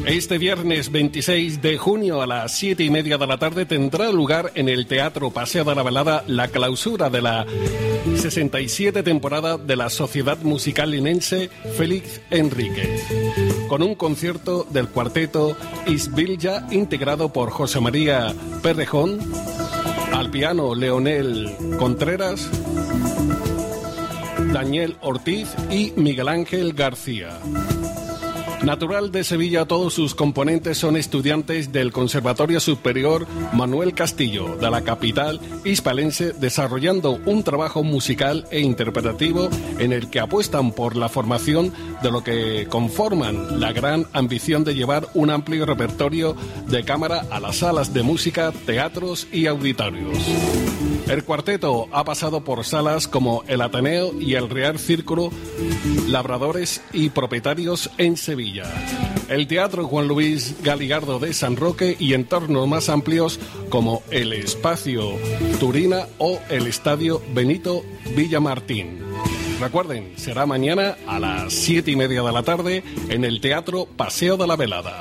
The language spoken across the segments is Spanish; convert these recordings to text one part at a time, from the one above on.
Este viernes 26 de junio a las 7:30 de la tarde tendrá lugar en el Teatro Paseo de la Velada la clausura de la 67 temporada de la Sociedad Musical Linense Félix Enríquez, con un concierto del cuarteto Isbilja integrado por José María Perrejón, al piano Leonel Contreras, Daniel Ortiz y Miguel Ángel García. Natural de Sevilla, todos sus componentes son estudiantes del Conservatorio Superior Manuel Castillo de la capital hispalense, desarrollando un trabajo musical e interpretativo en el que apuestan por la formación de lo que conforman la gran ambición de llevar un amplio repertorio de cámara a las salas de música, teatros y auditorios. El cuarteto ha pasado por salas como el Ateneo y el Real Círculo Labradores y Propietarios en Sevilla, el Teatro Juan Luis Galigardo de San Roque y entornos más amplios como el Espacio Turina o el Estadio Benito Villamartín. Recuerden, será mañana a las 7:30 de la tarde en el Teatro Paseo de la Velada.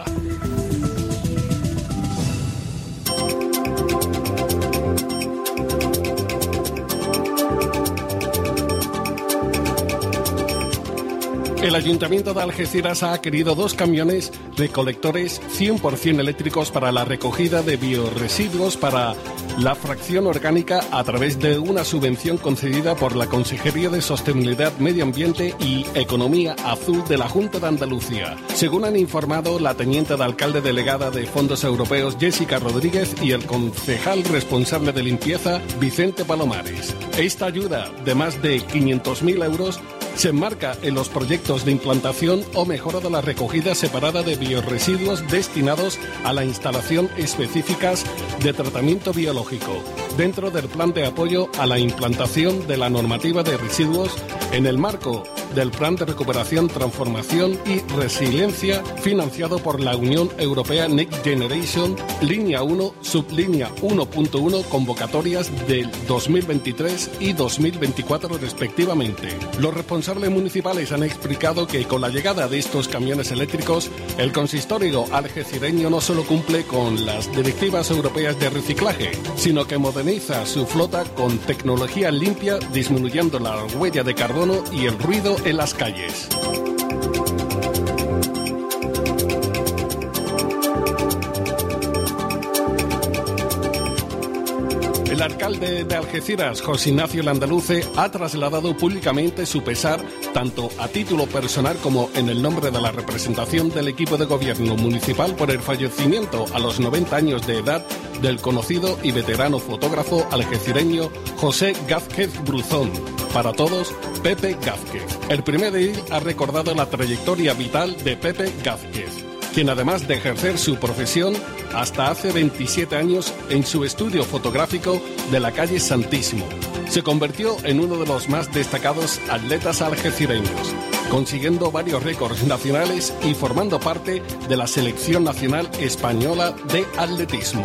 El Ayuntamiento de Algeciras ha adquirido 2 camiones recolectores 100% eléctricos para la recogida de biorresiduos para la fracción orgánica a través de una subvención concedida por la Consejería de Sostenibilidad, Medio Ambiente y Economía Azul de la Junta de Andalucía, según han informado la teniente de alcalde delegada de Fondos Europeos Jessica Rodríguez y el concejal responsable de limpieza Vicente Palomares. Esta ayuda de más de 500.000 euros se enmarca en los proyectos de implantación o mejora de la recogida separada de biorresiduos destinados a la instalación específicas de tratamiento biológico, dentro del plan de apoyo a la implantación de la normativa de residuos en el marco del Plan de Recuperación, Transformación y Resiliencia financiado por la Unión Europea Next Generation, línea 1, sublínea 1.1, convocatorias del 2023 y 2024 respectivamente. Los responsables municipales han explicado que con la llegada de estos camiones eléctricos, el consistorio algecireño no solo cumple con las directivas europeas de reciclaje, sino que moderniza su flota con tecnología limpia, disminuyendo la huella de carbono y el ruido en las calles. El alcalde de Algeciras, José Ignacio Landaluce, ha trasladado públicamente su pesar, tanto a título personal como en el nombre de la representación del equipo de gobierno municipal, por el fallecimiento a los 90 años de edad del conocido y veterano fotógrafo algecireño José Gázquez Bruzón. Para todos, Pepe Gázquez. El primer edil ha recordado la trayectoria vital de Pepe Gázquez, quien además de ejercer su profesión hasta hace 27 años en su estudio fotográfico de la calle Santísimo, se convirtió en uno de los más destacados atletas algecireños, consiguiendo varios récords nacionales y formando parte de la selección nacional española de atletismo.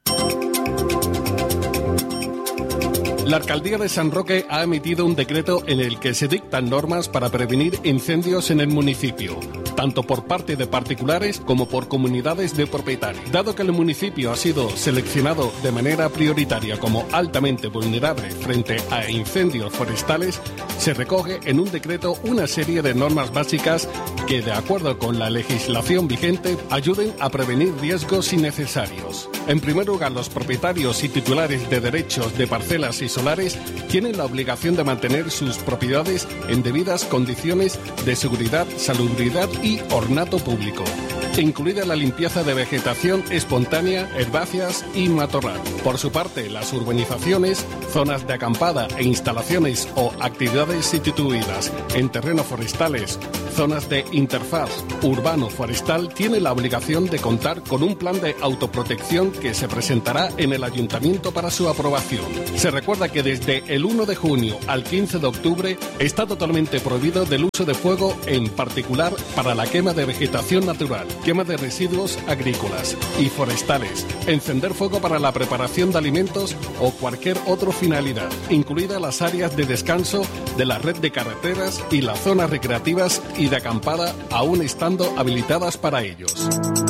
La Alcaldía de San Roque ha emitido un decreto en el que se dictan normas para prevenir incendios en el municipio, tanto por parte de particulares como por comunidades de propietarios. Dado que el municipio ha sido seleccionado de manera prioritaria como altamente vulnerable frente a incendios forestales, se recoge en un decreto una serie de normas básicas que, de acuerdo con la legislación vigente, ayuden a prevenir riesgos innecesarios. En primer lugar, los propietarios y titulares de derechos de parcelas y solares tienen la obligación de mantener sus propiedades en debidas condiciones de seguridad, salubridad y ornato público, incluida la limpieza de vegetación espontánea, herbáceas y matorral. Por su parte, las urbanizaciones, zonas de acampada e instalaciones o actividades instituidas en terrenos forestales, zonas de interfaz urbano-forestal, tienen la obligación de contar con un plan de autoprotección que se presentará en el ayuntamiento para su aprobación. Se recuerda que desde el 1 de junio al 15 de octubre está totalmente prohibido el uso de fuego, en particular para la quema de vegetación natural, quema de residuos agrícolas y forestales, encender fuego para la preparación de alimentos o cualquier otra finalidad, incluidas las áreas de descanso de la red de carreteras y las zonas recreativas y de acampada, aún estando habilitadas para ellos.